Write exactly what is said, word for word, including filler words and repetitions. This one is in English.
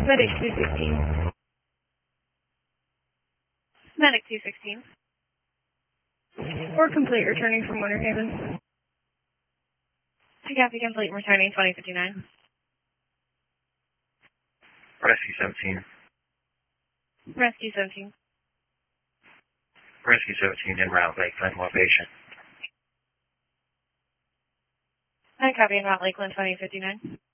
Medic two sixteen. Medic two sixteen. Or complete, returning from Winter Haven. I copy complete, returning twenty fifty-nine. Rescue seventeen. Rescue seventeen. Rescue seventeen en route, Lakeland, one patient. I copy en route, Lakeland twenty fifty-nine.